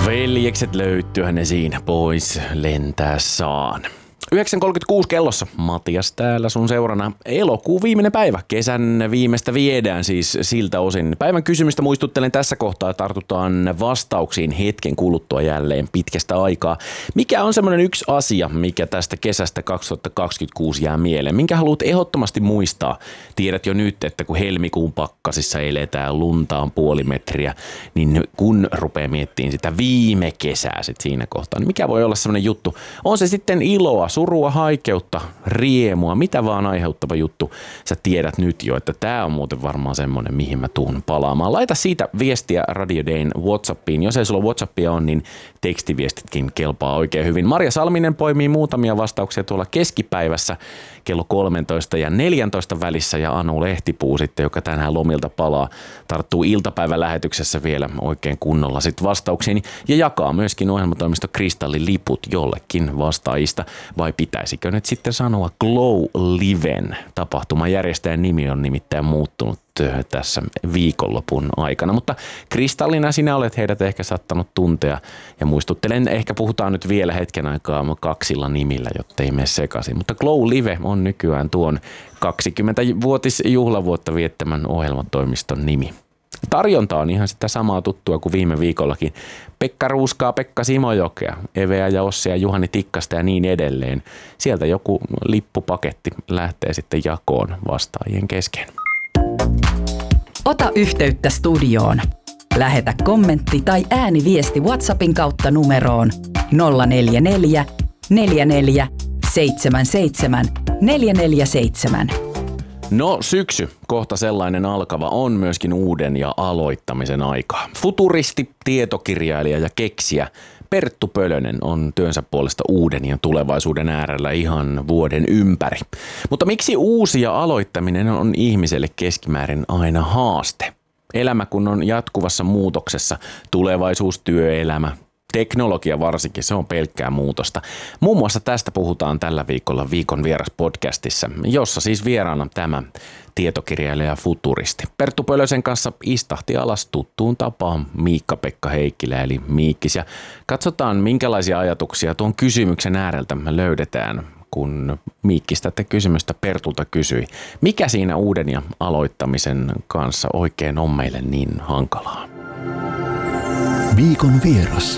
Veljekset löytyyhän ne siinä pois lentää saan. 9.36 kellossa. Matias täällä sun seurana. Elokuun viimeinen päivä. Kesän viimeistä viedään siis siltä osin. Päivän kysymystä muistuttelen tässä kohtaa. Tartutaan vastauksiin hetken kuluttua jälleen pitkästä aikaa. Mikä on semmoinen yksi asia, mikä tästä kesästä 2026 jää mieleen? Minkä haluat ehdottomasti muistaa? Tiedät jo nyt, että kun helmikuun pakkasissa eletään, lunta on puoli metriä, niin kun rupeaa miettimään sitä viime kesää sit siinä kohtaa, niin mikä voi olla semmoinen juttu? On se sitten iloa, surua, haikeutta, riemua, mitä vaan aiheuttava juttu. Sä tiedät nyt jo, että tää on muuten varmaan semmoinen, mihin mä tuun palaamaan. Laita siitä viestiä Radio Dayn WhatsAppiin. Jos ei sulla WhatsAppia on, niin tekstiviestitkin kelpaa oikein hyvin. Marja Salminen poimii muutamia vastauksia tuolla keskipäivässä kello 13 ja 14 välissä ja Anu Lehtipuu sitten, joka tänään lomilta palaa, tarttuu iltapäivälähetyksessä vielä oikein kunnolla sit vastauksiin ja jakaa myöskin ohjelmatoimisto Kristallin liput jollekin vastaajista. Vai pitäisikö nyt sitten sanoa Glow Liven? Tapahtuman järjestäjän nimi on nimittäin muuttunut tässä viikonlopun aikana, mutta Kristallina sinä olet heidät ehkä saattanut tuntea ja muistuttelen, ehkä puhutaan nyt vielä hetken aikaa kaksilla nimillä, jotta ei mene sekaisin, mutta Glow Live on nykyään tuon 20-vuotisjuhlavuotta viettämän ohjelmatoimiston nimi. Tarjonta on ihan sitä samaa tuttua kuin viime viikollakin. Pekka Ruuskaa, Pekka Simojokea, Eveä ja Ossia, Juhani Tikkasta ja niin edelleen. Sieltä joku lippupaketti lähtee sitten jakoon vastaajien kesken. Ota yhteyttä studioon. Lähetä kommentti tai ääniviesti WhatsAppin kautta numeroon 044 44 77 447. No syksy, kohta sellainen alkava, on myöskin uuden ja aloittamisen aikaa. Futuristi, tietokirjailija ja keksijä Perttu Pölönen on työnsä puolesta uuden ja tulevaisuuden äärellä ihan vuoden ympäri. Mutta miksi uusi ja aloittaminen on ihmiselle keskimäärin aina haaste? Elämä kun on jatkuvassa muutoksessa, tulevaisuus, työelämä, teknologia varsinkin, se on pelkkää muutosta. Muun muassa tästä puhutaan tällä viikolla Viikon vieras podcastissa, jossa siis vieraana tämä tietokirjailija ja futuristi. Perttu Pölösen kanssa istahti alas tuttuun tapaan Miikka-Pekka Heikkilä eli Miikkis. Ja katsotaan minkälaisia ajatuksia tuon kysymyksen ääreltä me löydetään, kun Miikkis tätä kysymystä Pertulta kysyi. Mikä siinä uuden ja aloittamisen kanssa oikein on meille niin hankalaa? Viikon vieras.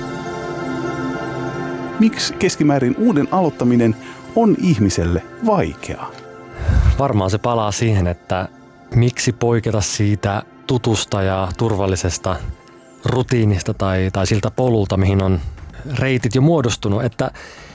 Miksi keskimäärin uuden aloittaminen on ihmiselle vaikeaa? Varmaan se palaa siihen, että miksi poiketa siitä tutusta ja turvallisesta rutiinista tai siltä polulta, mihin on reitit jo muodostunut. Että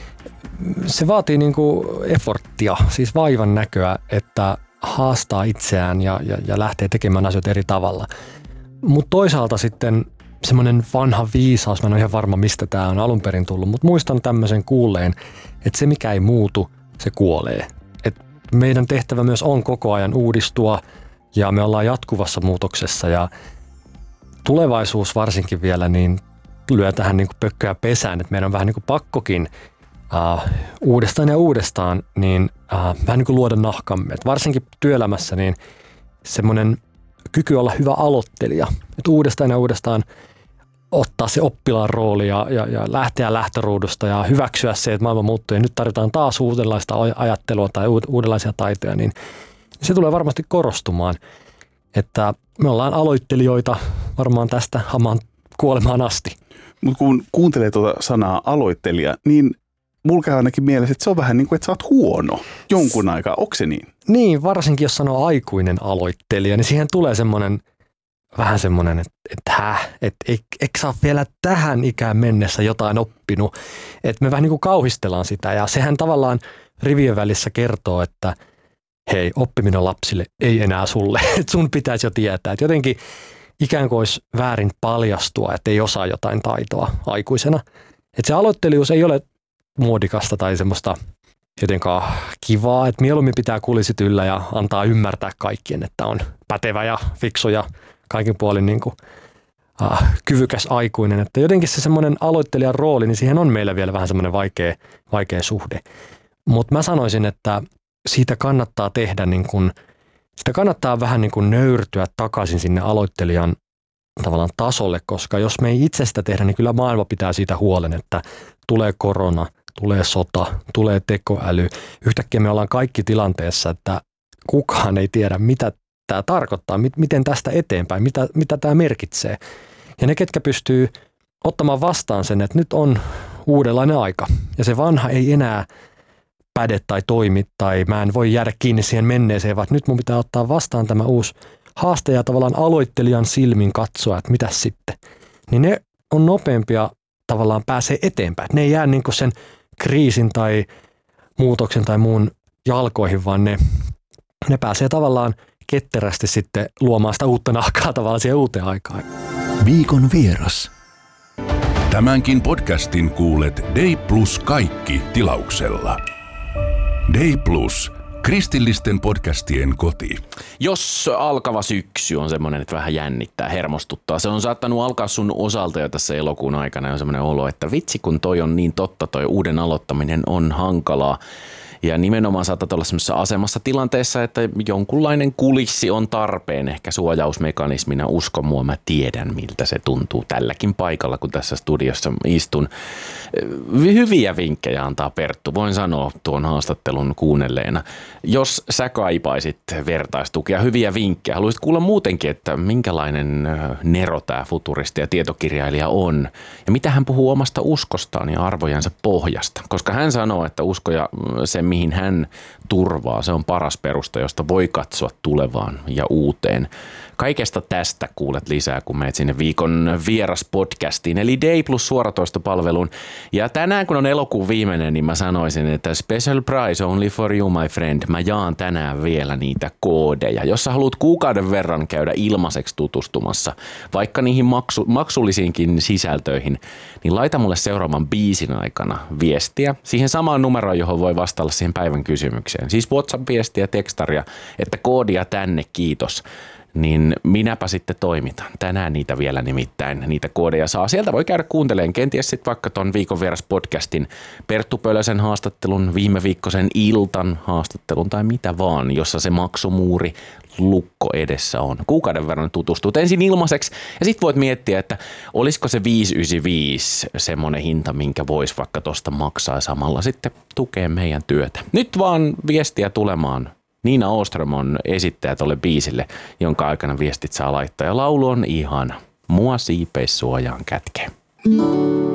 se vaatii niinku efforttia, siis vaivan näköä, että haastaa itseään ja lähtee tekemään asioita eri tavalla. Mutta toisaalta sitten semmoinen vanha viisaus, mä en ole ihan varma mistä tämä on alun perin tullut, mutta muistan tämmöisen kuulleen, että se mikä ei muutu, se kuolee. Et meidän tehtävä myös on koko ajan uudistua ja me ollaan jatkuvassa muutoksessa ja tulevaisuus varsinkin vielä niin lyö tähän niin kuin pökköä pesään, että meidän on vähän niin kuin pakkokin uudestaan ja uudestaan niin vähän niin kuin luoda nahkamme. Et varsinkin työelämässä niin semmoinen kyky olla hyvä aloittelija, että uudestaan ja uudestaan ottaa se oppilaan rooli ja lähteä lähtöruudusta ja hyväksyä se, että maailma muuttuu ja nyt tarvitaan taas uudenlaista ajattelua tai uudenlaisia taitoja, niin se tulee varmasti korostumaan, että me ollaan aloittelijoita varmaan tästä hamaan kuolemaan asti. Mutta kun kuuntelee tuota sanaa aloittelija, niin mulla käy ainakin mielessä, että se on vähän niin kuin, että sä oot huono jonkun aikaa. Onko se niin? Niin, varsinkin jos sanoo aikuinen aloittelija, niin siihen tulee vähän semmoinen, että eikö sä ole vielä tähän ikään mennessä jotain oppinut. Että me vähän niin kuin kauhistellaan sitä ja sehän tavallaan rivien välissä kertoo, että hei, oppiminen lapsille ei enää sulle. Että sun pitäisi jo tietää. Että jotenkin ikään kuin olisi väärin paljastua, että ei osaa jotain taitoa aikuisena. Että se aloittelijuus ei ole muodikasta tai semmoista jotenkaan kivaa, että mieluummin pitää kulisit yllä ja antaa ymmärtää kaikkien, että on pätevä ja fiksu ja kaikin puolin niin kuin, kyvykäs aikuinen. Että jotenkin se semmoinen aloittelijan rooli, niin siihen on meillä vielä vähän semmoinen vaikea suhde. Mutta mä sanoisin, että siitä kannattaa tehdä sitä kannattaa vähän niin kuin nöyrtyä takaisin sinne aloittelijan tavallaan tasolle, koska jos me ei itse sitä tehdä, niin kyllä maailma pitää siitä huolen, että tulee korona, tulee sota, tulee tekoäly. Yhtäkkiä me ollaan kaikki tilanteessa, että kukaan ei tiedä, mitä tämä tarkoittaa, miten tästä eteenpäin, mitä tämä merkitsee. Ja ne, ketkä pystyy ottamaan vastaan sen, että nyt on uudenlainen aika ja se vanha ei enää päde tai toimi tai mä en voi jäädä kiinni siihen menneeseen, vaan nyt mun pitää ottaa vastaan tämä uusi haaste ja tavallaan aloittelijan silmin katsoa, että mitä sitten. Niin ne on nopeampia tavallaan pääsee eteenpäin. Ne ei jää niin kuin sen kriisin tai muutoksen tai muun jalkoihin, vaan ne pääsee tavallaan ketterästi sitten luomaan sitä uutta nahkaa tavallaan siihen uuteen aikaan. Viikon vieras. Tämänkin podcastin kuulet Day Plus kaikki tilauksella. Day Plus, kristillisten podcastien koti. Jos alkava syksy on semmoinen, että vähän jännittää, hermostuttaa. Se on saattanut alkaa sun osalta jo tässä elokuun aikana. On semmoinen olo, että vitsi kun toi on niin totta, toi uuden aloittaminen on hankalaa. Ja nimenomaan saatat olla semmoisessa asemassa tilanteessa, että jonkunlainen kulissi on tarpeen ehkä suojausmekanismina. Usko mua, mä tiedän miltä se tuntuu tälläkin paikalla, kun tässä studiossa istun. Hyviä vinkkejä antaa Perttu, voin sanoa tuon haastattelun kuunnelleena. Jos sä kaipaisit vertaistukea, hyviä vinkkejä, haluaisit kuulla muutenkin, että minkälainen nero tämä futuristi ja tietokirjailija on. Ja mitä hän puhuu omasta uskostaan ja arvojensa pohjasta. Koska hän sanoo, että usko ja se, mihin hän turvaa, se on paras perusta, josta voi katsoa tulevaan ja uuteen. Kaikesta tästä kuulet lisää, kun menet sinne viikon vieras podcastiin, eli Day Plus suoratoistopalveluun. Ja tänään, kun on elokuun viimeinen, niin mä sanoisin, että special price only for you, my friend. Mä jaan tänään vielä niitä koodeja. Jos sä haluat kuukauden verran käydä ilmaiseksi tutustumassa, vaikka niihin maksullisiinkin sisältöihin, niin laita mulle seuraavan biisin aikana viestiä siihen samaan numeroon, johon voi vastailla siihen päivän kysymykseen. Siis WhatsApp-viestiä, tekstaria, että koodia tänne, kiitos. Niin minäpä sitten toimitan. Tänään niitä vielä nimittäin, niitä koodeja saa. Sieltä voi käydä kuuntelemaan kenties sitten vaikka ton viikon vieras podcastin, Perttu Pölösen haastattelun, viime viikkoisen Iltan haastattelun tai mitä vaan, jossa se maksumuuri lukko edessä on. Kuukauden verran tutustut ensin ilmaiseksi ja sitten voit miettiä, että olisiko se 595 semmoinen hinta, minkä voisi vaikka tosta maksaa samalla sitten tukea meidän työtä. Nyt vaan viestiä tulemaan. Niina Åström on esittäjä tolle biisille, jonka aikana viestit saa laittaa. Ja laulu on ihana. Mua siipeissuojaan kätkee.